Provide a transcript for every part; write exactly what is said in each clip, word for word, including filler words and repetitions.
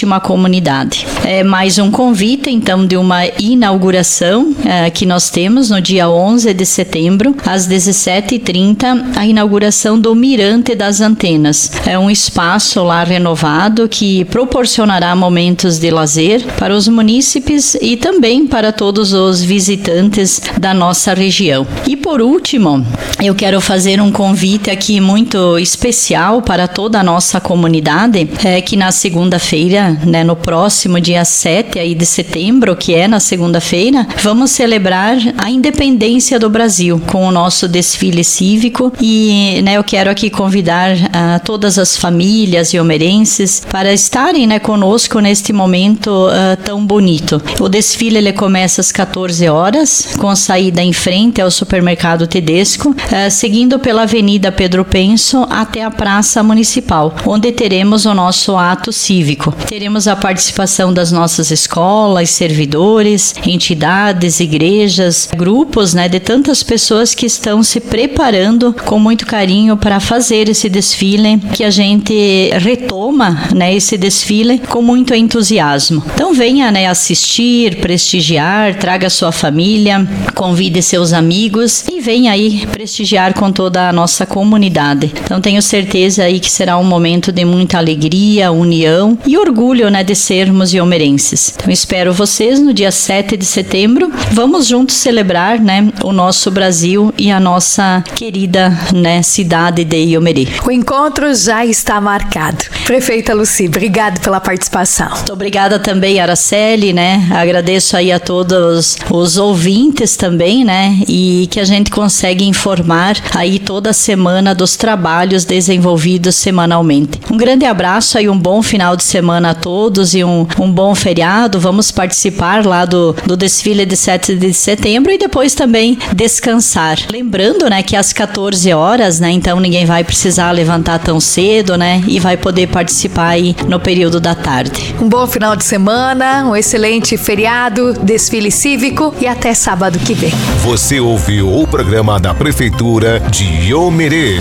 próximo à comunidade. É mais um convite, então, de uma inauguração é, que nós temos no dia onze de setembro, às dezessete e trinta, a inauguração do Mirante das Antenas. É um espaço lá renovado que proporcionará momentos de lazer para os munícipes e também para todos os visitantes da nossa região. E por último, eu quero fazer um convite aqui muito especial para toda a nossa comunidade, é que na segunda-feira, né, no próximo dia sete aí de setembro, que é na segunda-feira, vamos celebrar a independência do Brasil com o nosso desfile cívico e, né, eu quero aqui convidar uh, todas as famílias iomerenses para estarem, né, conosco neste momento uh, tão bonito. O desfile ele começa às quatorze horas, com saída em frente ao supermercado Tedesco, uh, seguindo pela Avenida Pedro Penso até a Praça Municipal, onde teremos o nosso ato cívico. Teremos a participação das nossas escolas, servidores, entidades, igrejas, grupos, né, de tantas pessoas que estão se preparando com muito carinho para fazer esse desfile, que a gente retoma, né, esse desfile com muito entusiasmo. Então venha, né, assistir, prestigiar, traga sua família, convide seus amigos e venha aí prestigiar com toda a nossa comunidade. Então tenho certeza aí que será um momento de muita alegria, união e orgulho, né, de sermos iomerenses. Então espero vocês no dia sete de setembro. Vamos juntos celebrar, né, o nosso Brasil e a nossa querida, né, cidade de Iomerê. O encontro já está marcado. Prefeita Lucy, obrigado pela participação. Muito obrigada também, Araceli, né? Agradeço aí a todos os ouvintes também, né? E que a gente consegue informar aí toda semana dos trabalhos desenvolvidos semanalmente. Um grande abraço aí, um bom final de semana a todos e um, um bom feriado. Vamos participar lá do, do desfile de sete de setembro e depois também descansar. Lembrando, né, que às quatorze horas, né? Então ninguém vai precisar levantar tão cedo, né? E vai poder participar aí no período da tarde. Um bom final de semana, um excelente feriado, desfile cívico e até sábado que vem. Você ouviu o programa da Prefeitura de Iomerê.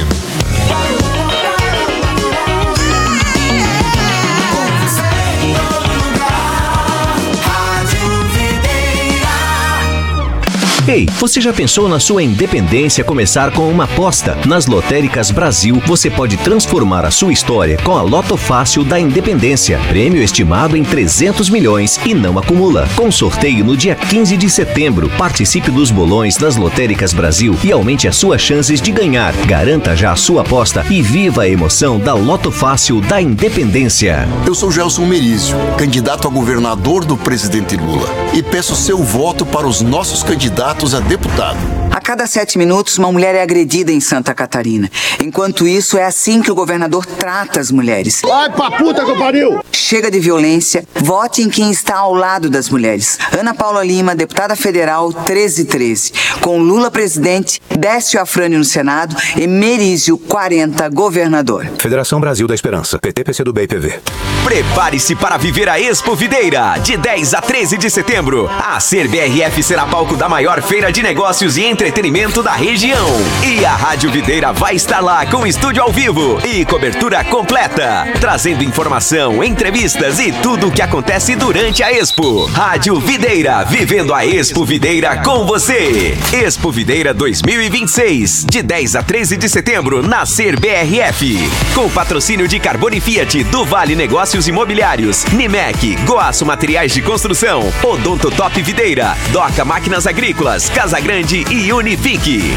Ei, você já pensou na sua independência começar com uma aposta? Nas Lotéricas Brasil, você pode transformar a sua história com a Loto Fácil da Independência. Prêmio estimado em trezentos milhões e não acumula. Com sorteio no dia quinze de setembro. Participe dos bolões das Lotéricas Brasil e aumente as suas chances de ganhar. Garanta já a sua aposta e viva a emoção da Loto Fácil da Independência. Eu sou Gelson Merizio, candidato a governador do presidente Lula, e peço seu voto para os nossos candidatos a deputado. A cada sete minutos, uma mulher é agredida em Santa Catarina. Enquanto isso, é assim que o governador trata as mulheres. Vai pra puta que pariu! Chega de violência, vote em quem está ao lado das mulheres. Ana Paula Lima, deputada federal treze treze. Com Lula presidente, Décio Afrânio no Senado e Merizio quarenta governador. Federação Brasil da Esperança, P T, P C do B e P V. Prepare-se para viver a Expo Videira, de dez a treze de setembro. A Ser B R F será palco da maior feira de negócios e entretenimento da região. E a Rádio Videira vai estar lá com estúdio ao vivo e cobertura completa, trazendo informação, entrevistas e tudo o que acontece durante a Expo. Rádio Videira, vivendo a Expo Videira com você. Expo Videira dois mil e vinte e seis, de dez a treze de setembro, na Ser B R F. Com patrocínio de Carbone Fiat, do Vale Negócios Imobiliários, Nimec, Goaço Materiais de Construção, Odonto Top Videira, Doca Máquinas Agrícolas, Casa Grande e Unifique.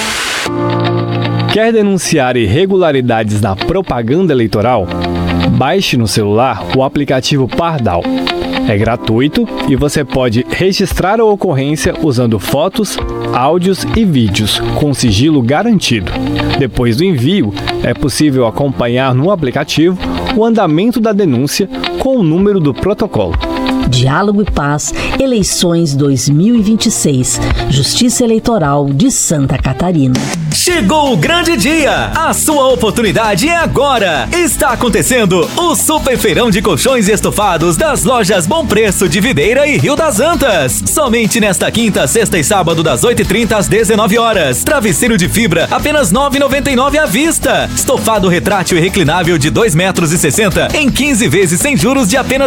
Quer denunciar irregularidades na propaganda eleitoral? Baixe no celular o aplicativo Pardal. É gratuito e você pode registrar a ocorrência usando fotos, áudios e vídeos com sigilo garantido. Depois do envio, é possível acompanhar no aplicativo o andamento da denúncia com o número do protocolo. Diálogo e Paz, eleições dois mil e vinte e seis, Justiça Eleitoral de Santa Catarina. Chegou o grande dia! A sua oportunidade é agora! Está acontecendo o Super Feirão de Colchões e Estofados das lojas Bom Preço de Videira e Rio das Antas. Somente nesta quinta, sexta e sábado, das oito e trinta às dezenove horas. Travesseiro de fibra, apenas nove reais e noventa e nove centavos à vista. Estofado retrátil e reclinável de dois metros e sessenta em quinze vezes sem juros de apenas